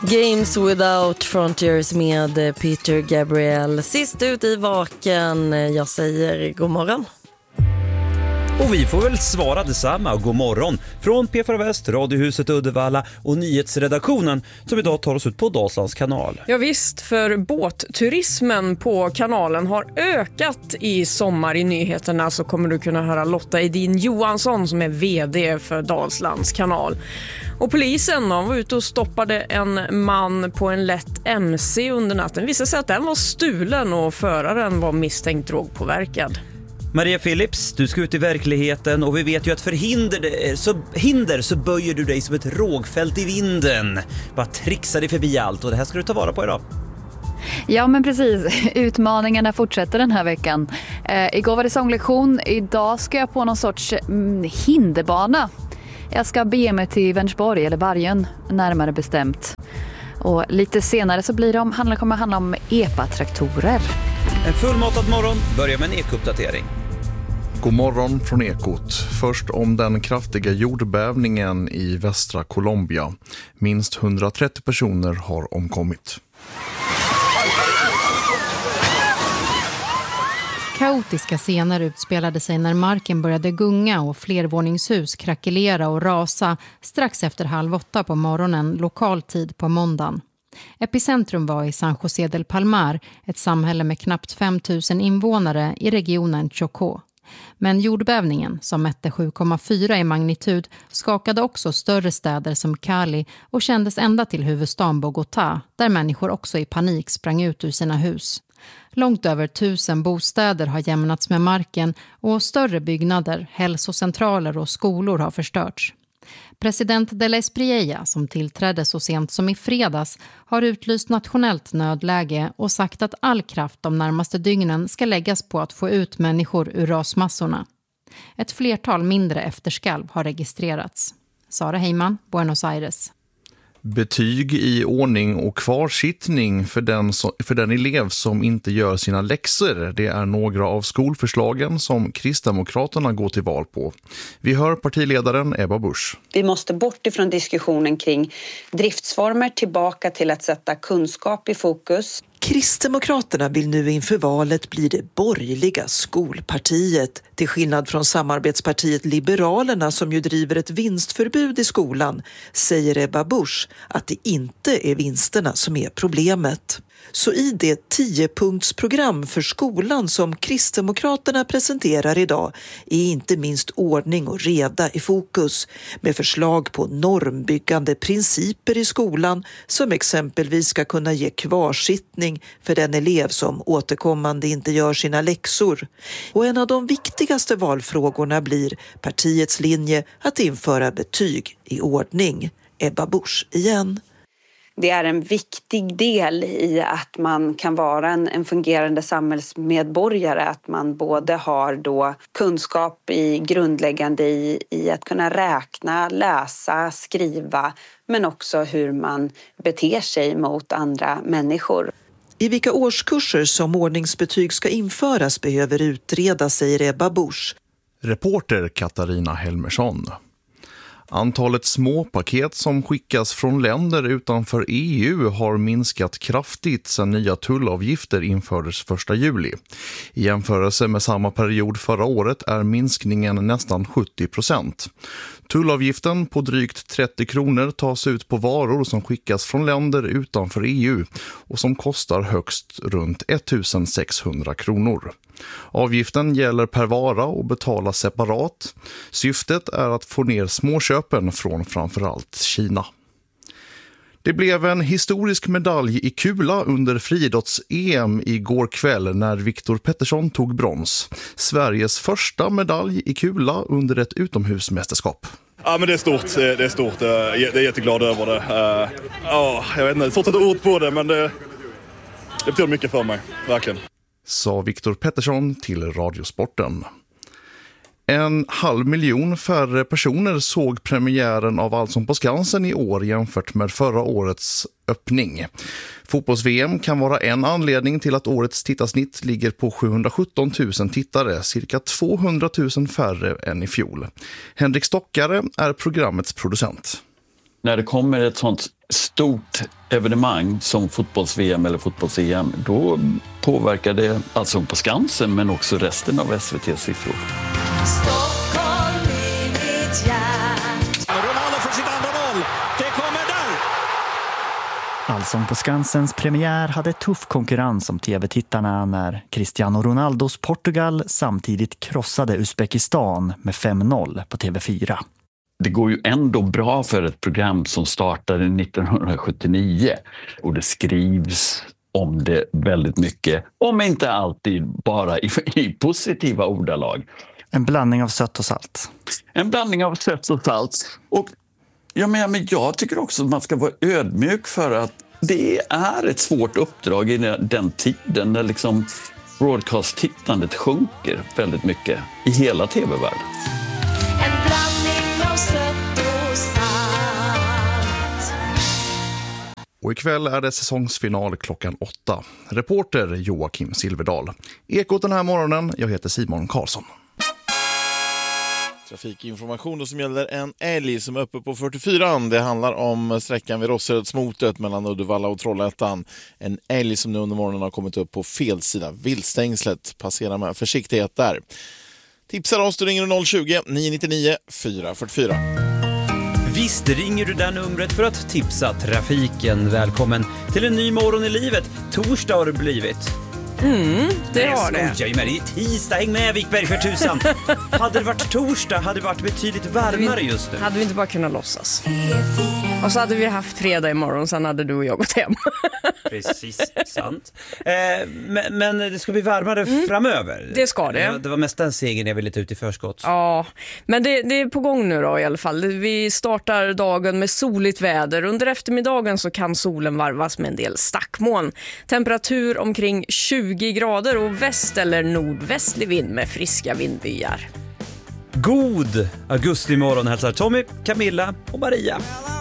Games Without Frontiers med Peter Gabriel. Sist ut i vaken. Jag säger god morgon. Och vi får väl svara detsamma. God morgon från P4 Väst, Radiohuset Uddevalla och nyhetsredaktionen som idag tar oss ut på Dalslands kanal. Ja visst, för båtturismen på kanalen har ökat i sommar. I nyheterna så kommer du kunna höra Lotta Edin Johansson som är vd för Dalslands kanal. Och polisen var ute och stoppade en man på en lätt MC under natten. Det visade sig att den var stulen och föraren var misstänkt drogpåverkad. Maria Phillips, du ska ut i verkligheten och vi vet ju att för hinder så böjer du dig som ett rågfält i vinden. Bara trixar dig förbi allt och det här ska du ta vara på idag. Ja men precis, utmaningarna fortsätter den här veckan. Igår var det sånglektion, idag ska jag på någon sorts hinderbana. Jag ska bege mig till Vänersborg eller Vargön närmare bestämt. Och lite senare så kommer det handla om EPA-traktorer. En fullmatad morgon börjar med en ekoppdatering. God morgon från Ekot. Först om den kraftiga jordbävningen i västra Colombia. Minst 130 personer har omkommit. Kaotiska scener utspelade sig när marken började gunga och flervåningshus krackelera och rasa strax efter 7:30 på morgonen lokal tid på måndagen. Epicentrum var i San José del Palmar, ett samhälle med knappt 5 000 invånare i regionen Chocó. Men jordbävningen, som mätte 7,4 i magnitud, skakade också större städer som Cali och kändes ända till huvudstaden Bogotá, där människor också i panik sprang ut ur sina hus. Långt över 1000 bostäder har jämnats med marken och större byggnader, hälsocentraler och skolor har förstörts. President de la Espriella, som tillträdde så sent som i fredags, har utlyst nationellt nödläge och sagt att all kraft de närmaste dygnen ska läggas på att få ut människor ur rasmassorna. Ett flertal mindre efterskalv har registrerats. Sara Heiman, Buenos Aires. Betyg i ordning och kvarsittning för den elev som inte gör sina läxor. Det är några av skolförslagen som Kristdemokraterna går till val på. Vi hör partiledaren Ebba Busch. Vi måste bort ifrån diskussionen kring driftsformer tillbaka till att sätta kunskap i fokus. Kristdemokraterna vill nu inför valet bli det borgerliga skolpartiet. Till skillnad från samarbetspartiet Liberalerna som ju driver ett vinstförbud i skolan, säger Ebba Busch att det inte är vinsterna som är problemet. Så i det 10-punktsprogram för skolan som Kristdemokraterna presenterar idag är inte minst ordning och reda i fokus, med förslag på normbyggande principer i skolan som exempelvis ska kunna ge kvarsittning för den elev som återkommande inte gör sina läxor. Och en av de viktigaste valfrågorna blir partiets linje att införa betyg i ordning. Ebba Busch igen. Det är en viktig del i att man kan vara en fungerande samhällsmedborgare. Att man både har då kunskap i grundläggande i att kunna räkna, läsa, skriva, men också hur man beter sig mot andra människor. I vilka årskurser som ordningsbetyg ska införas behöver utredas, säger Ebba Busch. Reporter Katarina Helmersson. Antalet småpaket som skickas från länder utanför EU har minskat kraftigt sedan nya tullavgifter infördes 1 juli. I jämförelse med samma period förra året är minskningen nästan 70%. Tullavgiften på drygt 30 kronor tas ut på varor som skickas från länder utanför EU och som kostar högst runt 1600 kronor. Avgiften gäller per vara och betalas separat. Syftet är att få ner småköpen från framförallt Kina. Det blev en historisk medalj i kula under friidrotts-EM igår kväll när Viktor Pettersson tog brons. Sveriges första medalj i kula under ett utomhusmästerskap. Ja, men det är stort. Det är stort. Jag är jätteglad över det. Jag vet inte, svårt att sätta ord på det, men det betyder mycket för mig, verkligen. Sa Viktor Pettersson till Radiosporten. 500 000 färre personer såg premiären av Allsång på Skansen i år jämfört med förra årets öppning. Fotbolls-VM kan vara en anledning till att årets tittarsnitt ligger på 717 000 tittare, cirka 200 000 färre än i fjol. Henrik Stockare är programmets producent. när det kommer ett sånt stort evenemang som fotbolls-VM eller fotbolls-EM, då påverkar det Allsång på Skansen men också resten av SVT:s siffror. Stockholm i mitt hjärta. Ronaldo för sitt andra mål. Det kommer där. Allsång på Skansens premiär hade tuff konkurrens om tv-tittarna när Cristiano Ronaldos Portugal samtidigt krossade Uzbekistan med 5-0 på TV4. Det går ju ändå bra för ett program som startade 1979 och det skrivs om det väldigt mycket, om inte alltid bara i positiva ordalag. En blandning av sött och salt. En blandning av sött och salt. Och men jag tycker också att man ska vara ödmjuk för att det är ett svårt uppdrag i den tiden när liksom broadcast-tittandet sjunker väldigt mycket i hela tv-världen. En blandning av sött och salt. Och ikväll är det säsongsfinal klockan 8. Reporter Joakim Silverdal. Ekot den här morgonen, jag heter Simon Karlsson. Trafikinformation som gäller en älg som är uppe på 44. Det handlar om sträckan vid Rosserödsmotet mellan Uddevalla och Trollhättan. En älg som nu under morgonen har kommit upp på fel sida viltstängslet. Passera med försiktighet där. Tipsar oss, du ringer 020-999 444. Visst ringer du där numret för att tipsa trafiken. Välkommen till en ny morgon i livet. Torsdag har det blivit. Det har det. Jag skojar ju med, det är tisdag, häng med Vikberg för tusan. Hade det varit torsdag hade det varit betydligt varmare just nu. Hade vi inte bara kunnat låtsas. Och så hade vi haft fredag imorgon, sen hade du och jag gått hem. Precis, sant. Men det ska bli varmare framöver. Det ska det. Det var mest den segern jag ville ta ut i förskott. Ja, men det är på gång nu då i alla fall. Vi startar dagen med soligt väder. Under eftermiddagen så kan solen varvas med en del stackmoln. Temperatur omkring 20 grader och väst- eller nordvästlig vind med friska vindbyar. God augustimorgon hälsar Tommy, Camilla och Maria.